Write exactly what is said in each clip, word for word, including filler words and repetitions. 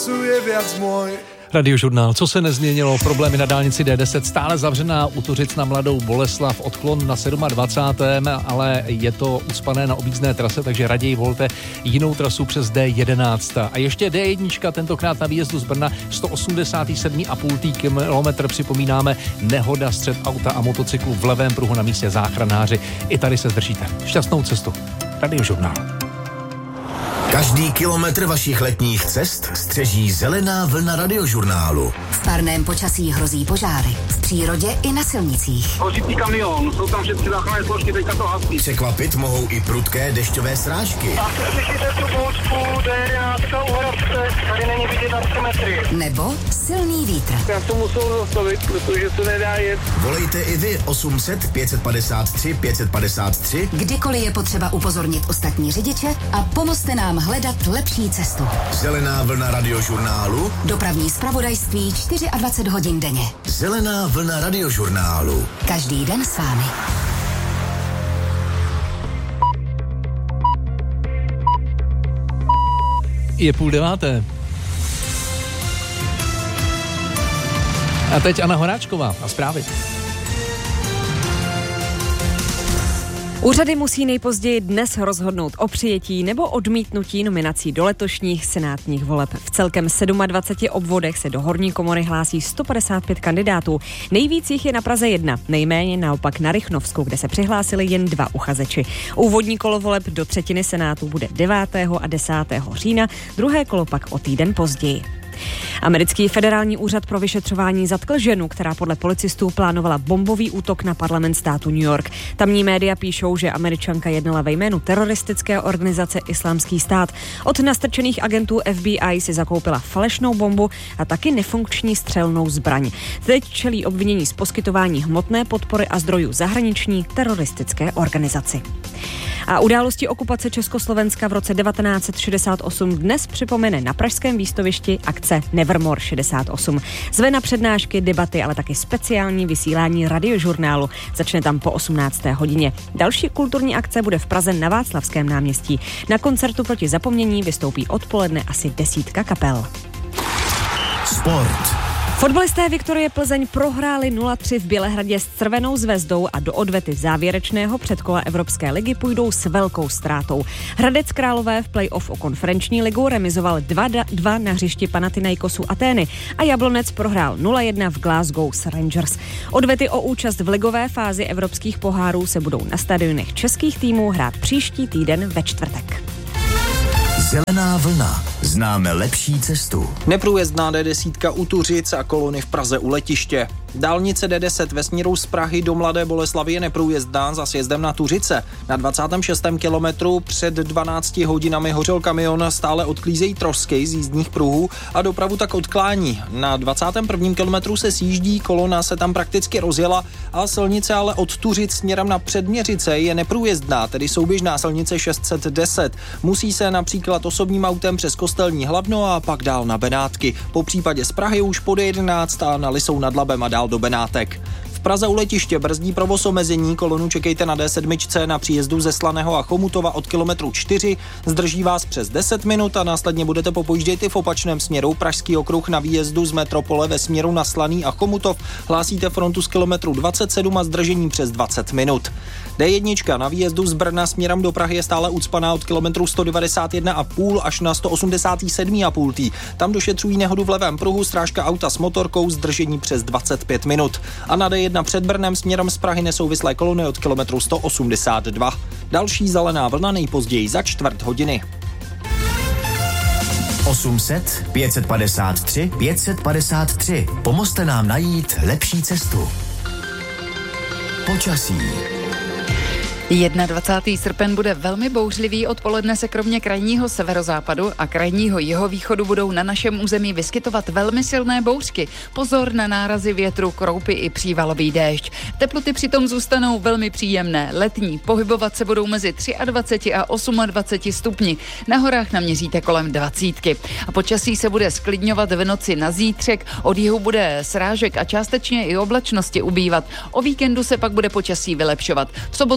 Radiožurnál, co se nezměnilo, problémy na dálnici D deset, stále zavřená Utořic na Mladou Boleslav, odklon na dvacátém sedmém ale je to ucpané na objízdné trase, takže raději volte jinou trasu přes D jedenáct. A ještě D jedna, tentokrát na výjezdu z Brna, sto osmdesát sedm celá pět kilometr, připomínáme, nehoda, střet auta a motocyklu v levém pruhu, na místě záchranáři. I tady se zdržíte. Šťastnou cestu. Radiožurnál. Každý kilometr vašich letních cest střeží zelená vlna Radiožurnálu. V parném počasí hrozí požáry. V přírodě i na silnicích. Hořící kamion, jsou tam všechny záchranné složky, teďka to hasí. Překvapit mohou i prudké dešťové srážky. A slyšíte tu bouřku, D jedenáct u Hradce, tady není vidět na tři metry. Nebo silný vítr. Já to musel zastavit, protože se nedá jet. Volejte i vy osm set pět set padesát tři pět set padesát tři. Kdykoliv je potřeba upozornit ostatní řidiče a pomozte nám hledat lepší cestu. Zelená vlna Radiožurnálu. Dopravní zpravodajství dvacet čtyři hodin denně. Zelená vlna Radiožurnálu. Každý den s vámi. Je půl deváté. A teď Anna Horáčková a zprávy. Úřady musí nejpozději dnes rozhodnout o přijetí nebo odmítnutí nominací do letošních senátních voleb. V celkem dvaceti sedmi obvodech se do horní komory hlásí sto padesát pět kandidátů. Nejvíc jich je na Praze jedna, nejméně naopak na Rychnovsku, kde se přihlásili jen dva uchazeči. Úvodní kolo voleb do třetiny senátu bude devátého a desátého října, druhé kolo pak o týden později. Americký federální úřad pro vyšetřování zatkl ženu, která podle policistů plánovala bombový útok na parlament státu New York. Tamní média píšou, že Američanka jednala ve jménu teroristické organizace Islámský stát. Od nastrčených agentů F B I si zakoupila falešnou bombu a taky nefunkční střelnou zbraň. Teď čelí obvinění z poskytování hmotné podpory a zdrojů zahraniční teroristické organizaci. A události okupace Československa v roce devatenáct set šedesát osm dnes připomene na pražském výstavišti akce Nevermore šedesát osm. Zve na přednášky, debaty, ale taky speciální vysílání Radiožurnálu. Začne tam po osmnácté hodině. Další kulturní akce bude v Praze na Václavském náměstí. Na koncertu proti zapomnění vystoupí odpoledne asi desítka kapel. Sport. Fotbalisté Viktorie Plzeň prohráli nula tři v Bělehradě s Crvenou zvezdou a do odvety závěrečného předkola Evropské ligy půjdou s velkou ztrátou. Hradec Králové v play-off o konferenční ligu remizoval dva dva na hřišti Panathinaikosu Atény a Jablonec prohrál nula jedna v Glasgow s Rangers. Odvety o účast v ligové fázi evropských pohárů se budou na stadionech českých týmů hrát příští týden ve čtvrtek. Zelená vlna. Známe lepší cestu. Neprůjezdná D deset u Tuřic a kolony v Praze u letiště. Dálnice D deset ve směru z Prahy do Mladé Boleslavi je neprůjezdná za sjezdem na Tuřice. Na dvacátém šestém kilometru před dvanácti hodinami hořel kamion, stále odklízejí trosky z jízdních pruhů a dopravu tak odklání. Na dvacátém prvním kilometru se sjíždí, kolona se tam prakticky rozjela a silnice ale od Tuřic směrem na Předměřice je neprůjezdná, tedy souběžná silnice šest set deset. Musí se například osobním autem přes Kostelní Hlavno a pak dál na Benátky. Po případě z Prahy už pod jedenáct a na Lisou nad Labem a dál do Benátek. V Praze u letiště brzdí provoz omezení, kolonu čekejte na D sedm na příjezdu ze Slaného a Chomutova od kilometru čtyři, zdrží vás přes deset minut a následně budete popojíždět i v opačném směru. Pražský okruh na výjezdu z metropole ve směru na Slaný a Chomutov hlásíte frontu z kilometru dvacet sedm a zdržení přes dvacet minut. D jedna na výjezdu z Brna směrem do Prahy je stále ucpaná od kilometru sto devadesát jedna a půl až na sto osmdesát sedm a půl. Tam došetřují nehodu v levém pruhu, strážka auta s motorkou, zdržení přes dvacet pět minut. A na D jedna před Brnem směrem z Prahy nesouvislé kolony od kilometru sto osmdesát dva. Další zelená vlna nejpozději za čtvrt hodiny. osm set pět set padesát tři pět set padesát tři. Pomozte nám najít lepší cestu. Počasí. dvacátého prvního srpen bude velmi bouřlivý, odpoledne se kromě krajního severozápadu a krajního jihovýchodu budou na našem území vyskytovat velmi silné bouřky. Pozor na nárazy větru, kroupy i přívalový déšť. Teploty přitom zůstanou velmi příjemné, letní, pohybovat se budou mezi dvacet tři a dvacet osm stupni. Na horách naměříte kolem dvacítky. A počasí se bude sklidňovat v noci na zítřek, od jihu bude srážek a částečně i oblačnosti ubývat. O víkendu se pak bude počasí vylepšovat. V sobotu čeká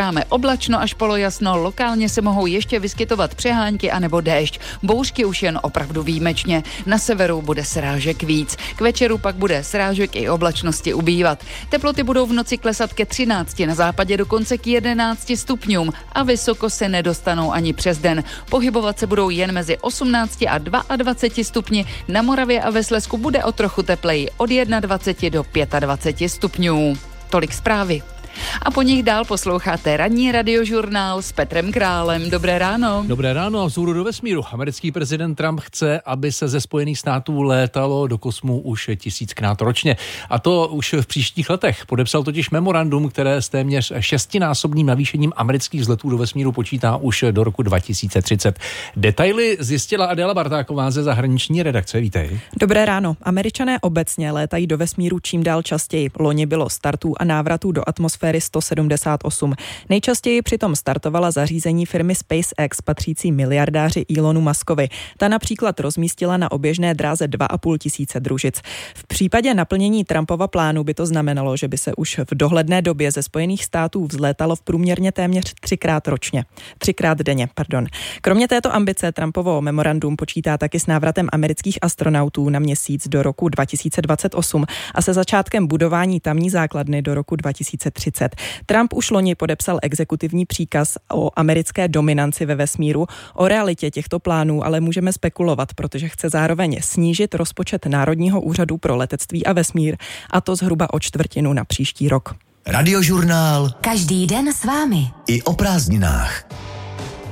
máme oblačno až polojasno, lokálně se mohou ještě vyskytovat přehánky anebo déšť. Bouřky už jen opravdu výjimečně. Na severu bude srážek víc. K večeru pak bude srážek i oblačnosti ubývat. Teploty budou v noci klesat ke třinácti, na západě dokonce k jedenácti stupňům a vysoko se nedostanou ani přes den. Pohybovat se budou jen mezi osmnácti a dvaceti dvěma stupni. Na Moravě a ve Slezsku bude o trochu tepleji od dvaceti jedna do dvaceti pěti stupňů. Tolik zprávy. A po nich dál posloucháte ranní radiožurnál s Petrem Králem. Dobré ráno. Dobré ráno a vzhůru do vesmíru. Americký prezident Trump chce, aby se ze Spojených států létalo do kosmu už tisíckrát ročně. A to už v příštích letech. Podepsal totiž memorandum, které s téměř šestinásobným navýšením amerických vzletů do vesmíru počítá už do roku dva tisíce třicet. Detaily zjistila Adéla Bartáková ze zahraniční redakce. Vítej. Dobré ráno. Američané obecně létají do vesmíru čím dál častěji. Loni bylo startů a návratů do atmosféry sto sedmdesát osm. Nejčastěji přitom startovala zařízení firmy SpaceX patřící miliardáři Elonu Muskovi. Ta například rozmístila na oběžné dráze dva a půl tisíce družic. V případě naplnění Trumpova plánu by to znamenalo, že by se už v dohledné době ze Spojených států vzlétalo v průměrně téměř třikrát ročně. Třikrát denně, pardon. Kromě této ambice Trumpovo memorandum počítá taky s návratem amerických astronautů na měsíc do roku dva tisíce dvacet osm a se začátkem budování tamní základny do roku dva tisíce třicet. Trump už loni podepsal exekutivní příkaz o americké dominanci ve vesmíru. O realitě těchto plánů ale můžeme spekulovat, protože chce zároveň snížit rozpočet Národního úřadu pro letectví a vesmír, a to zhruba o čtvrtinu na příští rok. Radiožurnál. Každý den s vámi. I o prázdninách.